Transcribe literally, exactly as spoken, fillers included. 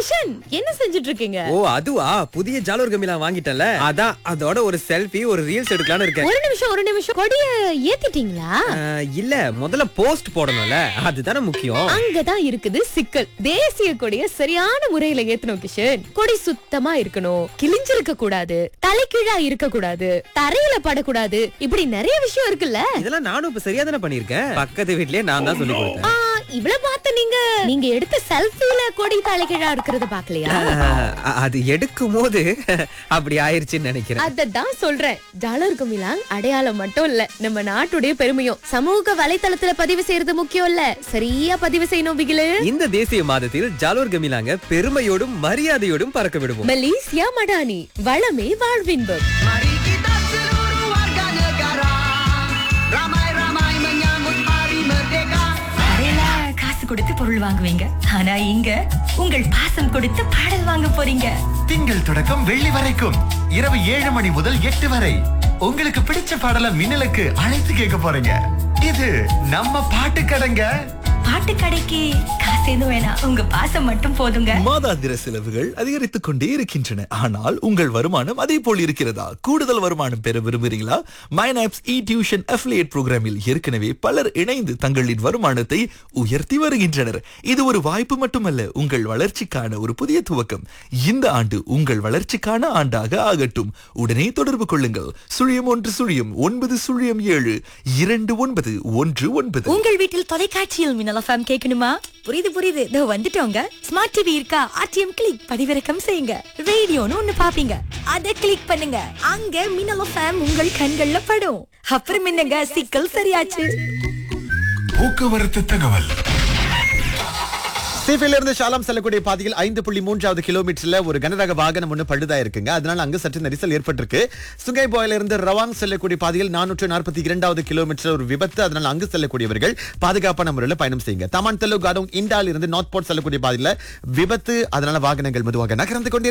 கிஷன், என்ன செஞ்சுட்டு இருக்கீங்க? ஓ அதுவா, புதிய ஜாலூர் கமிலா வாங்கிட்டல, அதான் அதோட ஒரு செல்ஃபி ஒரு ரீல்ஸ் எடுக்கலாம்னு இருக்கேன். ஒரு நிமிஷம் ஒரு நிமிஷம் கொடிய ஏத்திட்டீங்களா? அஹ், இல்ல முதல்ல போஸ்ட் போடணும்ல, அதுதானே முக்கியம். அங்கதான் இருக்குது சிக்கல். தேசிய கொடிய சரியான முறையில ஏத்தணும் கிஷன். கொடி சுத்தமா இருக்கணும், கிழிஞ்சிருக்க கூடாது, தலைகீழா இருக்க கூடாது, தரையில படக்கூடாது, இப்படி நிறைய விஷயம் இருக்குல்ல. இதெல்லாம் நானும் இப்ப சரியா தானே பண்ணிருக்கேன். பக்கத்து வீட்லயே நான் தான் சொல்லி கொடுத்தேன். ஆ, இவ்வளவு பார்த்து நீங்க நீங்க எடுத்த செல்ஃபில கொடி தலைகீழா இருக்கிறத பாக்கலையா? அஹ், அது எடுக்கும் போது அப்படி ஆயிருச்சுன்னு நினைக்கிறேன். அததான் சொல்றேன். ஜாலூர் கமிலாங் அடையாளம் மட்டும் இல்ல, நம்ம நாட்டுடைய பெருமையும். சமூக வலைத்தளத்துல பதிவு செய்யறது முக்கியம் இல்ல, சரியா பதிவு செய்யணும் பிகிலு. இந்த தேசிய மாதத்தில் ஜாலூர் கமிலாங்க பெருமையோடும் மரியாதையோடும் பறக்க விடுவோம். மலேசியா மடானி, வளமே வாழ்வின்பம். Mari kita seluruh warga negara ramai-ramai menyambut Hari Merdeka. கடையில காசு கொடுத்து பொருள் வாங்குவீங்க, ஆனா இங்க உங்கள் பாசம் கொடுத்து பாடல் வாங்க போறீங்க. திங்கள் தொடக்கம் வெள்ளி வரைக்கும் இரவு ஏழு மணி முதல் எட்டு வரை உங்களுக்கு பிடிச்ச பாடலை மின்னலுக்கு அழைத்து கேட்க போறீங்க. இது நம்ம பாட்டு கடைங்க. பாட்டு கடைக்கு காசு எதுவும் வேணாம், உங்க பாசம் மட்டும் போதுங்க. மாதாந்திர செலவுகள் அதிகரித்துக் கொண்டே இருக்கின்றன. ஆனால் உங்கள் வருமானம் அதே போல் இருக்கிறதா? கூடுதல் வருமானம் பெற விரும்புகிறீங்களா? மைனாப்ஸ் இ டியூஷன் அஃபிலியேட் புரோகிராமில் ஏற்கனவே பலர் இணைந்து தங்களின் வருமானத்தை உயர்த்தி வருகின்றனர். இது ஒரு வாய்ப்பு மட்டுமல்ல, உங்கள் வளர்ச்சிக்கான ஒரு புதிய துவக்கம். இந்த ஆண்டு உங்கள் வளர்ச்சிக்கான ஆண்டாக ஆகட்டும். உடனே தொடர்பு கொள்ளுங்கள். சுழியம் ஒன்று சுழியம் ஒன்பது சுழியம் ஏழு இரண்டு ஒன்பது ஒன்று ஒன்பது. உங்கள் வீட்டில் தொலைக்காட்சியில் மின்னல் எஃப்எம் கேட்கணுமா? புரியுது புரியுது, இதோ வந்துட்டோங்க. ஸ்மார்ட் டிவி இருக்கா? ஆர்டிஎம் கிளிக் பதிவிறக்கம் செய்யுங்க. ரேடியோன்னு ஒண்ணு பாப்பீங்க, அதை கிளிக் பண்ணுங்க. அங்க மின்னல் எஃப்எம் உங்கள் கண்கள்ல படும். அப்புறம் என்னங்க, சிக்கல் சரியாச்சு. போக்குவரத்து தகவல். சீஃபில இருந்து ஷாலாம் செல்லக்கூடிய பாதையில் ஐந்து புள்ளி மூன்றாவது கிலோமீட்டர்ல ஒரு கனரக வாகனம் ஒண்ணு பழுதா இருக்குங்க. அதனால அங்க சற்று நெரிசல் ஏற்பட்டிருக்கு. சுங்கை பாயில இருந்து ரவாங் செல்லக்கூடிய பாதையில் நானூற்று நாற்பத்தி இரண்டாவது கிலோமீட்டர் ஒரு விபத்து. அதனால அங்கு செல்லக்கூடியவர்கள் பாதுகாப்பான முறையில் பயணம் செய்யுங்க. தமான் தெலு காடோங் இண்டால் இருந்து நார்த் போர்ட் செல்லக்கூடிய பாதையில விபத்து. அதனால வாகனங்கள் மெதுவாக நகர்ந்து கொண்டிருக்கிறது.